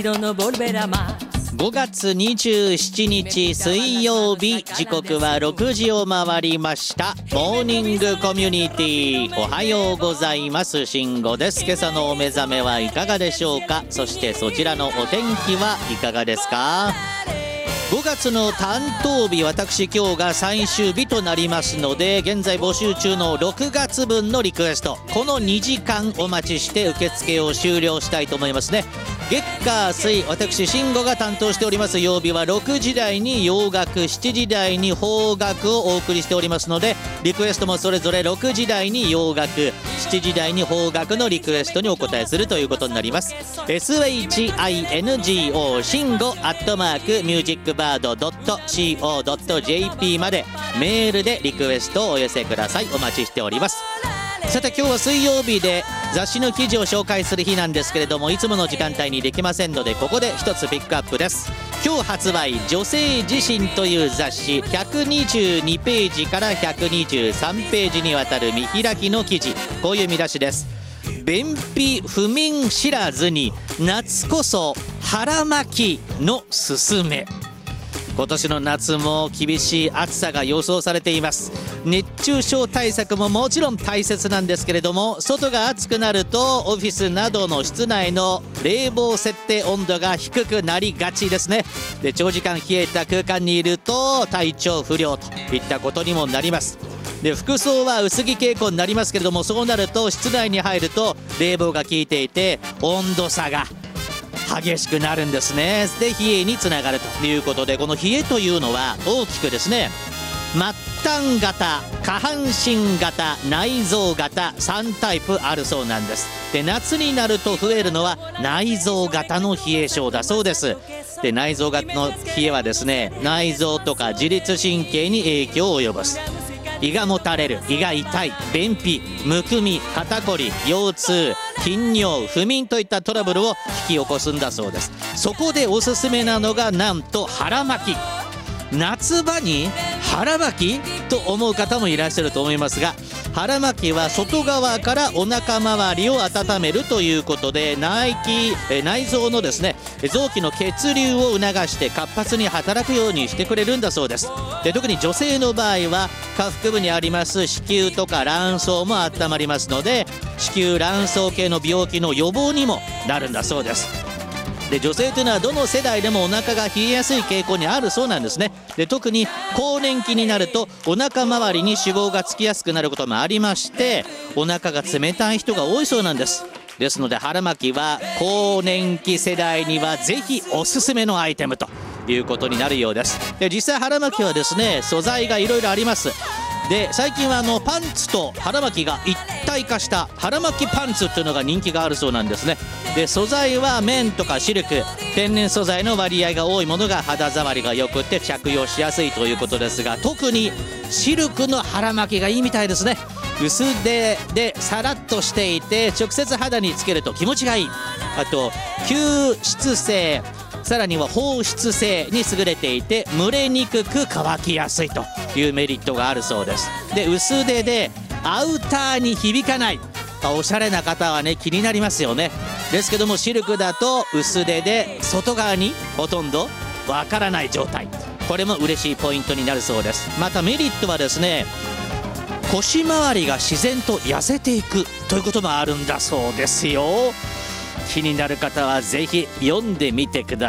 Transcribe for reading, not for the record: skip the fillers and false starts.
5月27日水曜日、時刻は6時を回りました。モーニングコミュニティ、おはようございます。慎吾です。今朝のお目覚めはいかがでしょうか。そしてそちらのお天気はいかがですか。5月の担当日、私今日が最終日となりますので、現在募集中の6月分のリクエスト、この2時間お待ちして受付を終了したいと思いますね。月火水、私慎吾が担当しております曜日は6時台に洋楽、7時台に邦楽をお送りしておりますので、リクエストもそれぞれ6時台に洋楽、7時台に邦楽のリクエストにお答えするということになります。 SHINGO 慎吾@musicbird.co.jp までメールでリクエストをお寄せください。お待ちしております。さて今日は水曜日で雑誌の記事を紹介する日なんですけれども、いつもの時間帯にできませんので、ここで一つピックアップです。今日発売、女性自身という雑誌122ページから123ページにわたる見開きの記事、こういう見出しです。便秘不眠知らずに夏こそ腹巻きのすすめ。今年の夏も厳しい暑さが予想されています。熱中症対策ももちろん大切なんですけれども、外が暑くなるとオフィスなどの室内の冷房設定温度が低くなりがちですね。で、長時間冷えた空間にいると体調不良といったことにもなります。で、服装は薄着傾向になりますけれども、そうなると室内に入ると冷房が効いていて温度差が激しくなるんですね。で、冷えにつながるということで、この冷えというのは大きくですね、末端型、下半身型、内臓型、3タイプあるそうなんです。で、夏になると増えるのは内臓型の冷え性だそうです。で、内臓型の冷えはですね、内臓とか自律神経に影響を及ぼす。胃がもたれる、胃が痛い、便秘、むくみ、肩こり、腰痛、頻尿、不眠といったトラブルを引き起こすんだそうです。そこでおすすめなのがなんと腹巻き。夏場に腹巻きと思う方もいらっしゃると思いますが、腹巻きは外側からお腹周りを温めるということで、内臓のですね、臓器の血流を促して活発に働くようにしてくれるんだそうです。で、特に女性の場合は下腹部にあります子宮とか卵巣も温まりますので、子宮卵巣系の病気の予防にもなるんだそうです。で、女性というのはどの世代でもお腹が冷えやすい傾向にあるそうなんですね。で、特に更年期になるとお腹周りに脂肪がつきやすくなることもありまして、お腹が冷たい人が多いそうなんです。ですので腹巻きは更年期世代にはぜひおすすめのアイテムということになるようです。で、実際腹巻きはですね、素材がいろいろあります。で、最近はパンツと腹巻きが一体化した腹巻きパンツっていうのが人気があるそうなんですね。で、素材は綿とかシルク、天然素材の割合が多いものが肌触りが良くて着用しやすいということですが、特にシルクの腹巻きがいいみたいですね。薄手でさらっとしていて直接肌につけると気持ちがいい。あと吸湿性、さらには放湿性に優れていて蒸れにくく乾きやすいというメリットがあるそうです。で、薄手でアウターに響かない、おしゃれな方はね気になりますよね。ですけどもシルクだと薄手で外側にほとんどわからない状態、これも嬉しいポイントになるそうです。またメリットはですね、腰回りが自然と痩せていくということもあるんだそうですよ。気になる方はぜひ読んでみてください。